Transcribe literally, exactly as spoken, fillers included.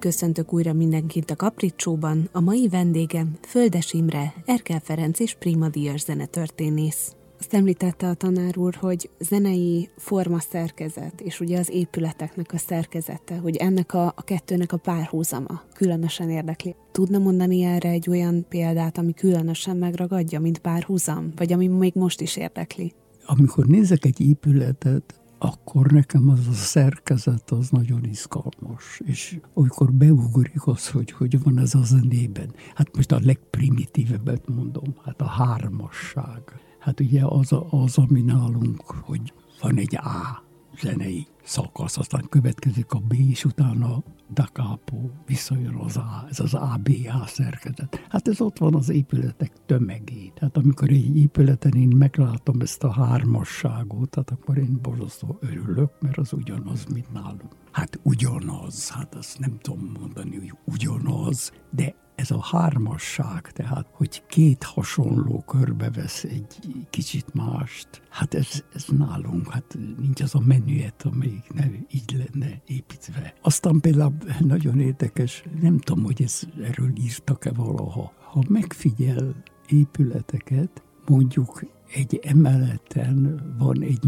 köszöntök újra mindenkit a Kapricsóban. A mai vendégem Földes Imre, Erkel Ferenc és Prima díjas zenetörténész. Azt említette a tanár úr, hogy zenei forma szerkezet, és ugye az épületeknek a szerkezete, hogy ennek a, a kettőnek a párhuzama különösen érdekli. Tudna mondani erre egy olyan példát, ami különösen megragadja, mint párhuzam, vagy ami még most is érdekli? Amikor nézek egy épületet, akkor nekem az a szerkezet az nagyon izgalmas, és amikor beugrik az, hogy hogy van ez a zenében, hát most a legprimitívebbet mondom, hát a hármasság. Hát ugye az, az, ami nálunk, hogy van egy A zenei szakasz, aztán következik a B, és utána da capo, visszajön az A, ez az á bé á szerkezet. Hát ez ott van az épületek tömegét. Tehát amikor egy épületen én meglátom ezt a hármasságot, hát akkor én borzasztó örülök, mert az ugyanaz, mint nálunk. Hát ugyanaz, hát azt nem tudom mondani, hogy ugyanaz, de ez a hármasság, tehát, hogy két hasonló körbevesz egy kicsit mást, hát ez, ez nálunk, hát nincs az a menüet, amelyik ne így lenne építve. Aztán például nagyon érdekes, nem tudom, hogy ez, erről írtak-e valaha. Ha megfigyel épületeket, mondjuk egy emeleten van egy